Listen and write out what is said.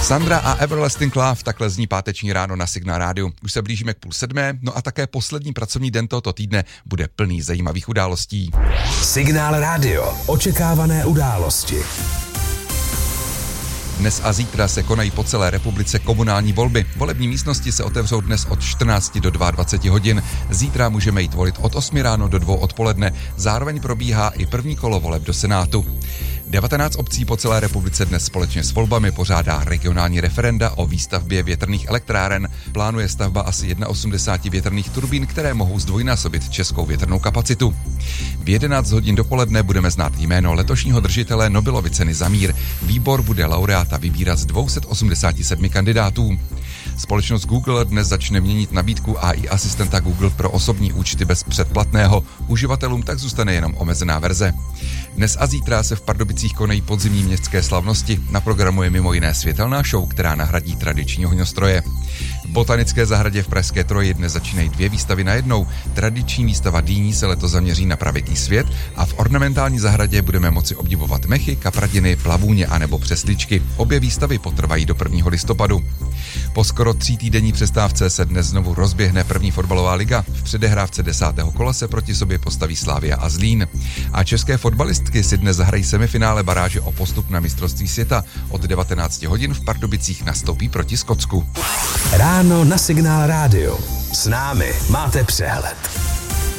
Sandra a Everlasting Love, takhle zní páteční ráno na Signál rádiu. Už se blížíme k 6:30, no a také poslední pracovní den tohoto týdne bude plný zajímavých událostí. Signál rádio, očekávané události. Dnes a zítra se konají po celé republice komunální volby. Volební místnosti se otevřou dnes od 14 do 22 hodin. Zítra můžeme jít volit od 8 ráno do 2 odpoledne. Zároveň probíhá i první kolo voleb do Senátu. 19 obcí po celé republice dnes společně s volbami pořádá regionální referenda o výstavbě větrných elektráren. Plánuje stavba asi 81 větrných turbín, které mohou zdvojnásobit českou větrnou kapacitu. V 11 hodin dopoledne budeme znát jméno letošního držitele Nobelovy ceny za mír. Výbor bude laureáta vybírat z 287 kandidátů. Společnost Google dnes začne měnit nabídku AI asistenta Google pro osobní účty bez předplatného. Uživatelům tak zůstane jenom omezená verze. Dnes a zítra se v Pardubicích konají podzimní městské slavnosti. Na programu je mimo jiné světelná show, která nahradí tradiční ohňostroje. V Botanické zahradě v Pražské Troji dnes začínají 2 výstavy najednou. Tradiční výstava dýní se letos zaměří na pravěký svět a v ornamentální zahradě budeme moci obdivovat mechy, kapradiny, plavůně a nebo přesličky. Obě výstavy potrvají do 1. listopadu. Po skoro 3týdenní přestávce se dnes znovu rozběhne první fotbalová liga. V předehrávce 10. kola se proti sobě postaví Slavia a Zlín. A české fotbalistky si dnes zahrají semifinále baráže o postup na mistrovství světa. Od 19 hodin v Pardubicích nastoupí proti Skotsku. Ráno na Signál rádio. S námi máte přehled.